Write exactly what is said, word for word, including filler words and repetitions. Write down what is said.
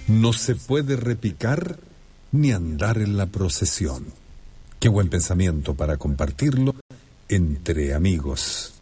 No se puede repicar ni andar en la procesión. Qué buen pensamiento para compartirlo entre amigos.